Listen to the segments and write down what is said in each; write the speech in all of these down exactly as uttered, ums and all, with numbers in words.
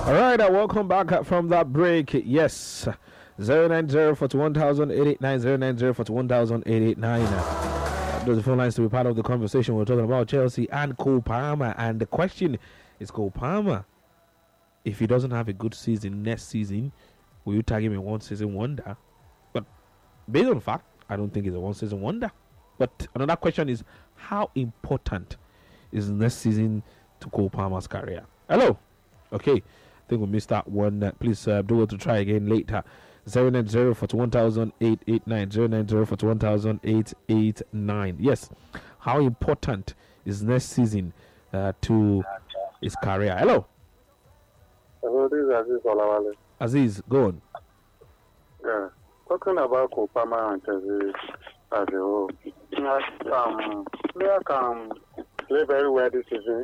All right, uh, welcome back from that break. Yes, zero nine zero four one thousand eight eight nine zero nine zero four one thousand eight eight nine. Uh, those are the phone lines to be part of the conversation. We're talking about Chelsea and Cole Palmer, and the question is: Cole Palmer, if he doesn't have a good season next season, will you tag him a one-season wonder? But based on fact, I don't think he's a one-season wonder. But another question is: how important is next season to Cole Palmer's career? Hello. Okay, I think we missed that one. Uh, please uh, do it to try again later. zero nine zero four one thousand eight eight nine zero nine zero four one thousand eight eight nine. Yes, how important is next season uh, to his career? Hello. Hello, this is Aziz Olawale. Aziz, go on. Yeah, talking about Cole Palmer and Chelsea as a whole, um, player can play very well this season.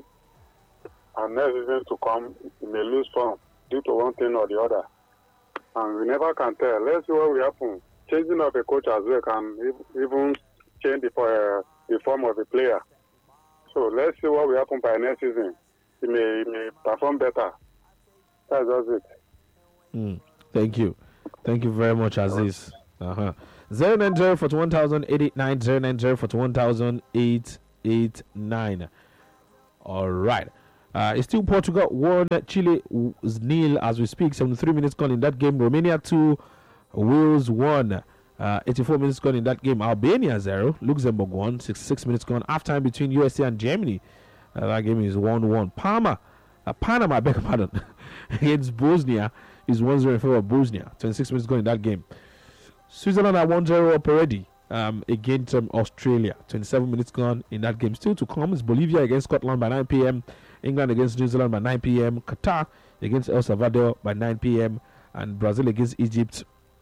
And next season to come, he may lose form due to one thing or the other. And we never can tell. Let's see what will happen. Changing of a coach as well can even change the, uh, the form of the player. So let's see what will happen by next season. He may, he may perform better. That's just it. Mm, thank you. Thank you very much, Aziz. Uh-huh. zero nine zero four one thousand eight eight nine zero nine zero four one thousand eight eight nine. All right. Uh, it's still Portugal one, Chile nil as we speak. seventy-three minutes gone in that game. Romania two, Wales one. Uh, eighty-four minutes gone in that game. Albania zero, Luxembourg one. sixty-six minutes gone. Half time between U S A and Germany. Uh, that game is one one. Parma, uh, Panama, I beg your pardon, against Bosnia is one zero in favor of Bosnia. twenty-six minutes gone in that game. Switzerland are one zero up already um, against um, Australia. twenty-seven minutes gone in that game. Still to come is Bolivia against Scotland by nine p.m. England against New Zealand by nine p.m. Qatar against El Salvador by nine p.m. and Brazil against Egypt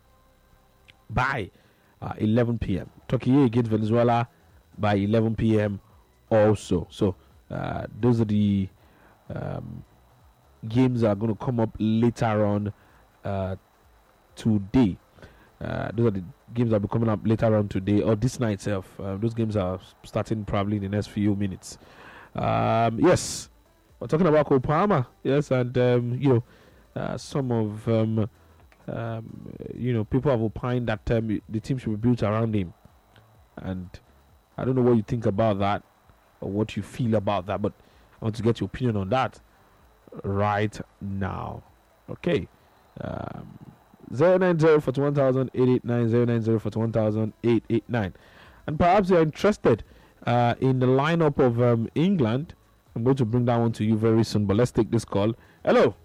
by uh, eleven p.m. Turkey against Venezuela by eleven p.m. also. So uh, those are the um, games that are going to come up later on uh, today. Uh, those are the games that will be coming up later on today or this night itself. Uh, those games are starting probably in the next few minutes. Um, yes. We're talking about Cole Palmer, yes, and um, you know, uh, some of um, um, you know people have opined that um, the team should be built around him, and I don't know what you think about that or what you feel about that, but I want to get your opinion on that right now. Okay, um, zero nine zero for one thousand eight eight nine zero nine zero for one thousand eight eight nine, and perhaps you're interested uh, in the lineup of um, England. I'm going to bring that one to you very soon, but let's take this call. Hello.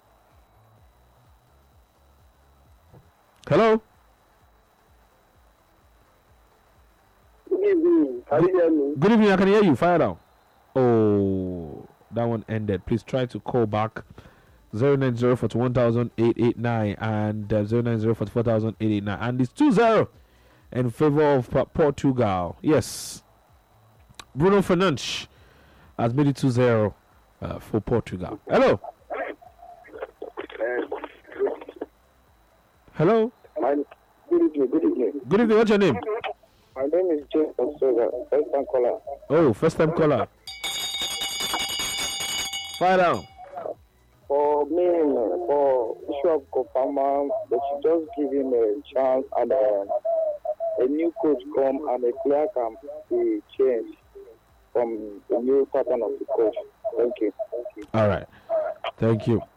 Hello. Good evening. Can you hear me? Good evening. I can hear you. Fire down. Oh, that one ended. Please try to call back. zero nine zero for one thousand eight eight nine and uh, zero nine zero for four thousand eight eight nine. And it's two zero in favor of uh, Portugal. Yes. Bruno Fernandes has made it two zero uh, for Portugal. Hello. Hello. My, good evening. Good evening. Good evening. What's your name? My name is James Osoga, first time caller. Oh, first time caller. Fire down. For me, for Bishop Cole Palmer, they should just give him a chance and uh, a new coach come and a player can be changed from the new pattern of the coach. Thank you. Thank you. All right. Thank you.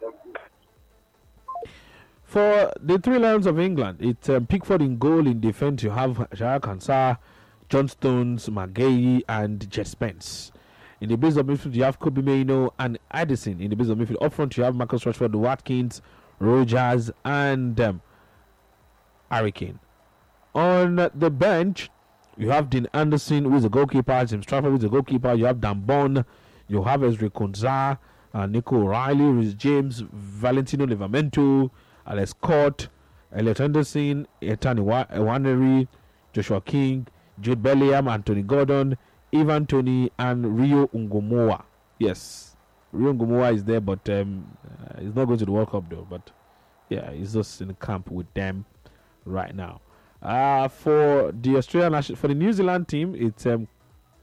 For the three Lions of England, it's um, Pickford in goal. In defense, you have Jaya Kansah, John Stones, Maguire, and Jet Spence. In the base of midfield, you have Kobe Mainoo and Addison. In the base of midfield, up front, you have Marcus Rashford, Watkins, Rogers, and um, Harry Kane. On the bench, you have Dean Anderson, who is a goalkeeper. James Trafford, who is a goalkeeper. You have Dan Bonn. You have Ezri Konza, uh, Nico O'Reilly, Rhys James, Valentino Livramento, Alex Scott, Elliot Henderson, Ethan Nwaneri, Joshua King, Jude Bellingham, Anthony Gordon, Ivan Toney, and Rio Ngomoa. Yes, Rio Ngomoa is there, but um, uh, he's not going to the World Cup though. But yeah, he's just in camp with them right now. Uh, for the Australian national, for the New Zealand team, it's um,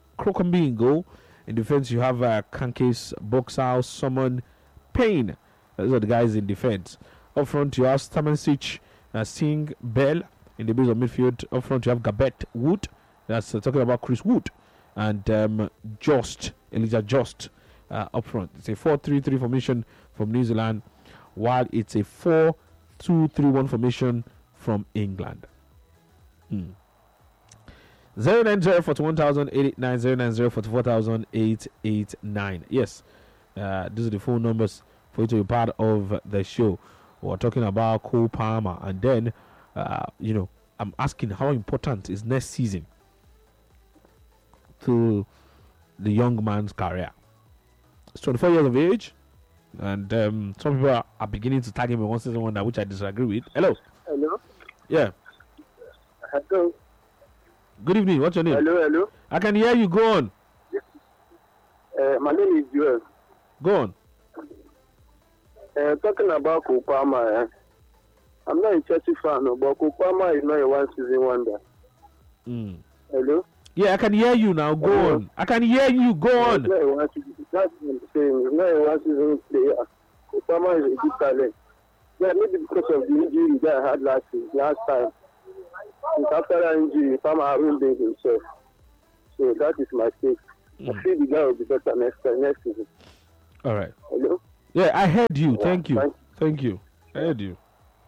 Crocombe in goal. In defense, you have uh, Kankes, Boxhouse, Summon, Payne, Those are the guys in defense. Up front, you have Stamensic, uh, Singh, Bell in the base of midfield. Up front, you have Gabet Wood. That's uh, talking about Chris Wood. And um, Just, Elijah Just uh, up front. It's a four three three formation from New Zealand, while it's a four two three one formation from England. Hmm. zero nine zero forty one thousand eight eight nine zero nine zero forty four thousand eight eight nine. Yes, uh, these are the phone numbers for you to be part of the show. We're talking about Cole Palmer, and then uh, you know, I'm asking how important is next season to the young man's career. He's twenty-four years of age, and um, some people are, are beginning to tag him in one season wonder, which I disagree with. Hello. Hello. Yeah. Hello. Good evening. What's your name? Hello, hello. I can hear you. Go on. Uh, my name is Joel. Go on. Uh, talking about Kopama, eh? I'm not a Chelsea fan, no, but Kopama is not a one-season wonder. Mm. Hello? Yeah, I can hear you now. Go Hello? on. I can hear you. Go on. It's not a one-season, that's what I'm saying. It's not a one-season player. Kopama is a good talent. Yeah, maybe because of the injury that I had last last time. It's after that injury, Kopama ruined himself. So that is my take. Mm. I feel the guy will be better next time, next season. All right. Hello? Yeah, I heard you. Yeah, Thank you. thank you. Thank you. I heard you.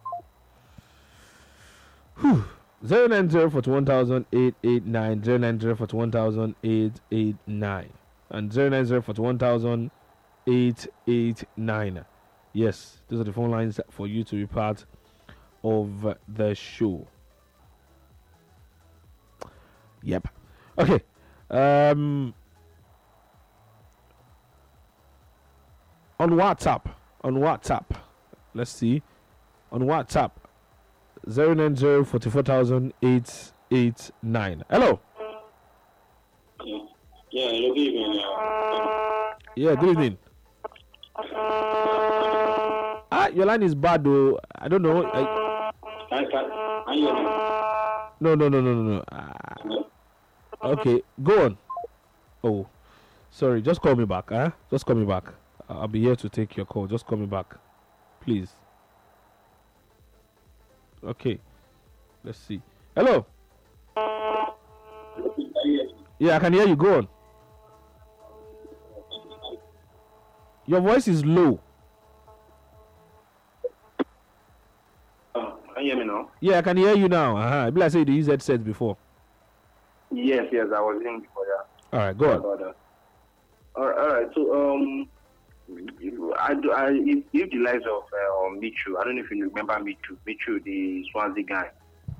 Whew. Zero nine zero forty one thousand eight eight nine zero nine zero forty one thousand eight eight nine and zero nine zero forty one thousand eight eight nine. Yes, those are the phone lines for you to be part of the show. Yep. Okay. Um. On WhatsApp, on WhatsApp, let's see. On WhatsApp, zero nine zero forty four thousand eight eight nine. Hello. Yeah, hello, good evening. Uh, Yeah, good evening. Ah, your line is bad though. I don't know. I, I can I hear you. no, no, no, no, no, no. Ah, okay, go on. Oh, sorry. Just call me back. Huh? Just call me back. I'll be here to take your call. Just call me back, please. Okay. Let's see. Hello. Yeah, I can hear you. Go on. Your voice is low. Oh, can you hear me now? Yeah, I can hear you now. Uh-huh. I believe I said you used headsets before. Yes, yes, I was in before that. All right, go Sorry on. about that. All right, all right. So, um, I do. I if, if the likes of uh, um, Michu, I don't know if you remember Michu, Michu, the Swansea guy.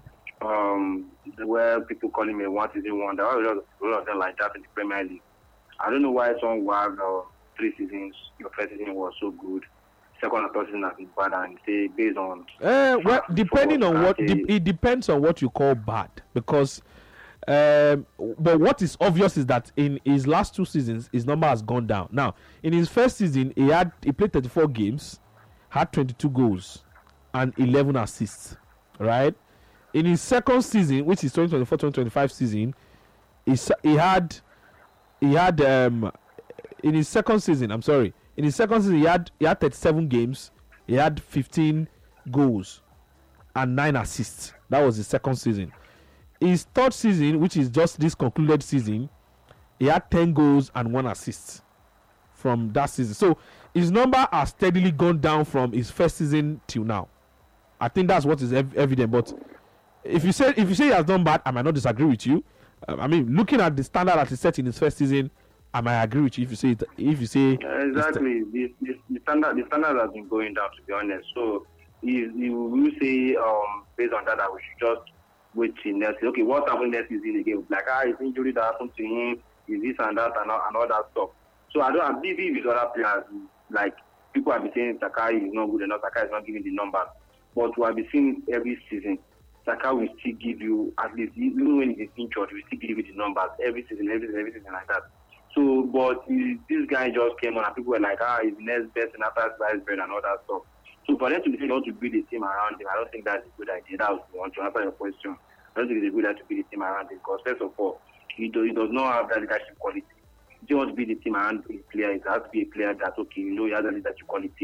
Um, where people call him a one-season wonder. A lot of, a lot of them like that in the Premier League. I don't know why someone who had uh, three seasons, your first season was so good, second and third season has been bad, and say based on. Uh, well, depending on what de- it depends on what you call bad, because. Um, but what is obvious is that in his last two seasons, his number has gone down. Now, in his first season, he had he played thirty-four games, had twenty-two goals, and eleven assists. Right. In his second season, which is twenty twenty-four twenty twenty-five season, he he had he had um in his second season. I'm sorry. In his second season, he had he had thirty-seven games, he had fifteen goals, and nine assists. That was his second season. His third season, which is just this concluded season, he had ten goals and one assist from that season. So his number has steadily gone down from his first season till now. I think that's what is ev- evident. But if you say if you say he has done bad, I might not disagree with you. Um, I mean, looking at the standard that he set in his first season, I might agree with you. If you say it, if you say Uh, exactly, the, the, the standard the standard has been going down, to be honest. So you you will say um based on that that we should just wait till next season. Okay, what happened next season again? Like ah, his injury that happened to him, is this and that and all, and all that stuff. So I don't have B B with other players. Like people have been saying Sakai is not good enough, Sakai is not giving the numbers. But we have been seeing every season, Sakai will still give you at least even when he's injured, he will still give you the numbers every season, every season, every season like that. So, but he, this guy just came on and people were like, ah, he's next best and after sliced bread and all that stuff. So for them to be saying, want to build a team around him, I don't think that's a good idea. That was want to answer your question. I don't think it's a good idea to build a team around him because first of all, he, do, he does not have that leadership quality. If you want to build a team around a player, it has to be a player that, okay, you know, he has that leadership quality.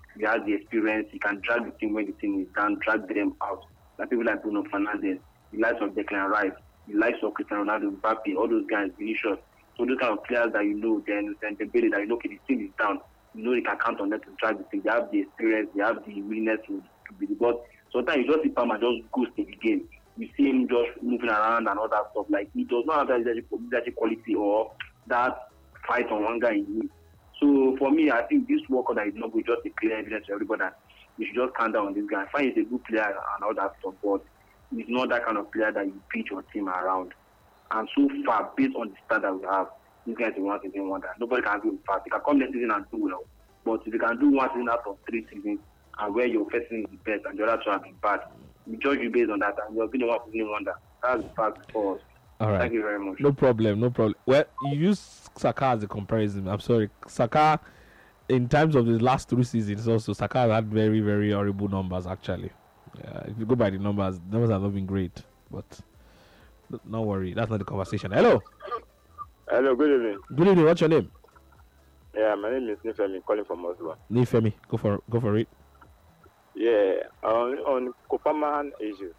he has the experience. He can drag the team when the team is down, drag them out. Like people like Bruno Fernandes, the likes of Declan Rice, the likes of Cristiano Ronaldo, Mbappe, all those guys, Vinicius. So those kind of players that you know, then then the ability that you know, okay, the team is down. You know, they can count on them to drag the team. They have the experience, they have the willingness to, to be the boss. Sometimes you just see Palmer just goes to the game. You see him just moving around and all that stuff. Like, he does not have that leadership quality or that fight on one guy in him. So for me, I think this worker that is not good, just a clear evidence to everybody that you should just calm down on this guy. I find he's a good player and all that stuff, but he's not that kind of player that you beat your team around. And so far, based on the start that we have, this guy is a one season wonder. Nobody can do it fast. He can come next season and do well. But if you can do one season out of three seasons, and where your first season is the best and the other two have been bad, we judge you based on that, and you're being a one season wonder. That's the fact for us. All right. Thank you very much. No problem, no problem. Well, you use Saka as a comparison. I'm sorry. Saka, in terms of the last three seasons, also, Saka had very, very horrible numbers, actually. Uh, if you go by the numbers, the numbers have not been great. But don't worry, that's not the conversation. Hello. Hello, good evening. Good evening. What's your name? Yeah, my name is Nifemi, calling from Oslo. Nifemi, go for go for it. Yeah, on on Kopaman issue.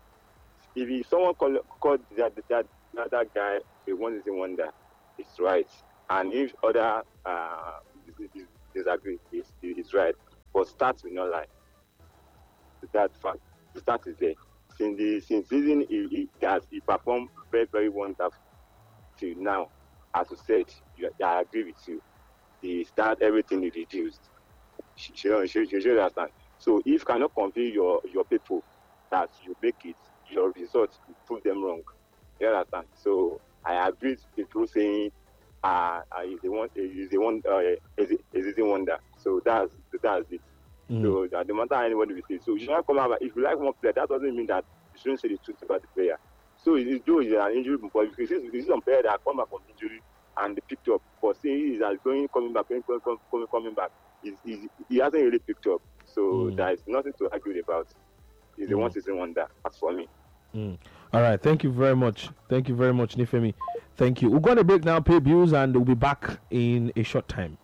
If someone call called that that that, that guy a one season wonder, it's right. And if other uh disagree, it's it's right. But stats will not lie. That fact, the stats is there. Since the since season, he, he has he performed very very wonderful till now. As you said, you, I agree with you. The start everything is reduced. She, she, she, she, she understand. So if you cannot convince your, your people that you make it, your results will prove them wrong. You understand? So I agree with people saying uh, uh is the one is the one uh, is is the wonder. So that's that's it. Mm. So that no matter how anybody will say. So you should not come out. If you like one player, that doesn't mean that you shouldn't say the truth about the player. So it's Joe is an injury, but if you see some player that come back from injury and they picked up, but saying he's going coming back, coming coming, coming back, he's, he's, he hasn't really picked up. So mm. there is nothing to argue about. He's the mm. one season wonder, as for me. Mm. All right, thank you very much. Thank you very much, Nifemi. Thank you. We're going to break now, pay bills, and we'll be back in a short time.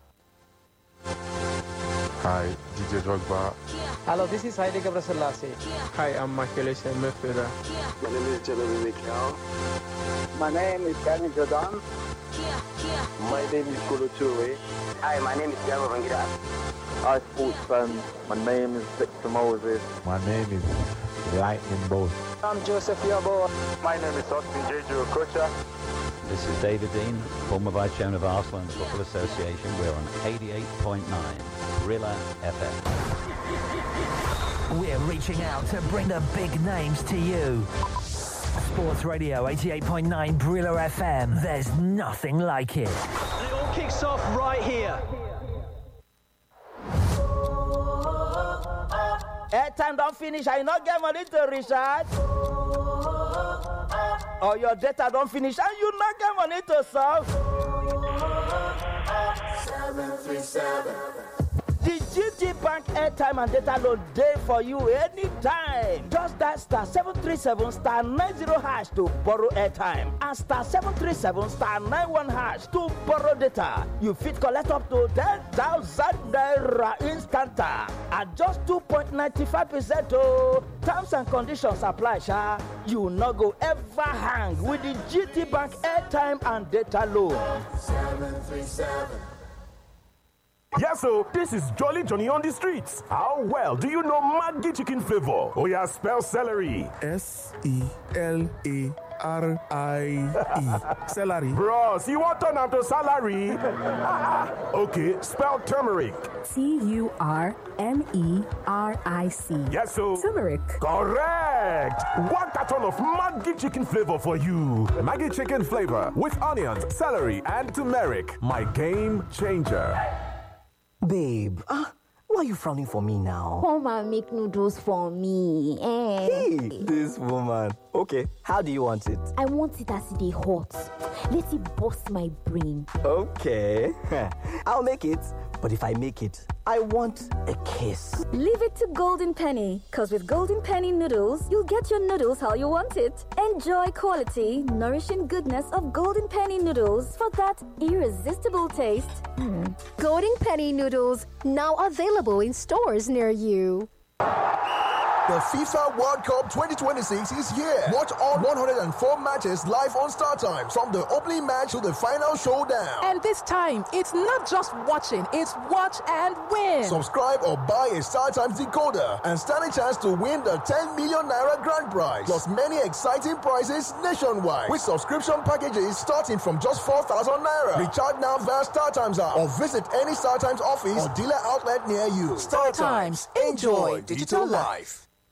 Hi, D J Drogba. Hello, this is Haile Gebrselassie. Hi, I'm Michael Essien-Mefera. My name is Jeremy Mikel. My name is Kevin Jordan. My name is Kolo Toure. Hi, my name is Diego Vangira. Hi, sports fans. My name is Victor Moses. My name is Lightning Bolt. I'm Joseph Yabo. My name is Austin Jeju Okocha. This is David Dean, former Vice Chairman of Arsenal and the Football Association. We're on eighty-eight point nine Brilla F M. We're reaching out to bring the big names to you. Sports Radio eighty-eight point nine Brilla F M. There's nothing like it. And it all kicks off right here. Airtime don't finish. I not get money to recharge. Or your data don't finish and you not get money to solve. seven three seven. The G T Bank airtime and data load day for you anytime. Just that star seven three seven star nine zero hash to borrow airtime and star seven three seven star nine one hash to borrow data. You fit collect up to ten thousand naira instant at just two point nine five percent. Oh, terms and conditions apply, sha. You no go ever hang with the G T Bank airtime and data load. seven three seven. Yes, so this is Jolly Johnny on the streets. How well do you know Maggi chicken flavor? Oh yeah, spell celery. S E L A R I E. Celery. Bros, you want to turn to salary? Okay, spell turmeric. T U R M E R I C. Yes, so turmeric. Correct. One carton of Maggi chicken flavor for you. Maggi chicken flavor with onions, celery, and turmeric. My game changer. Babe, uh, why are you frowning for me now? Come and make noodles for me. Eh? Hey, this woman. Okay, how do you want it? I want it as it is hot. Let it bust my brain. Okay. I'll make it. But if I make it, I want a kiss. Leave it to Golden Penny, because with Golden Penny noodles, you'll get your noodles how you want it. Enjoy quality, nourishing goodness of Golden Penny noodles for that irresistible taste. Mm. Golden Penny noodles, now available in stores near you. The FIFA World Cup twenty twenty-six is here. Watch all one hundred four matches live on StarTimes, from the opening match to the final showdown. And this time, it's not just watching, it's watch and win. Subscribe or buy a StarTimes decoder and stand a chance to win the ten million naira grand prize, plus many exciting prizes nationwide with subscription packages starting from just four thousand naira. Recharge now via StarTimes app or visit any StarTimes office or dealer outlet near you. StarTimes, enjoy digital life.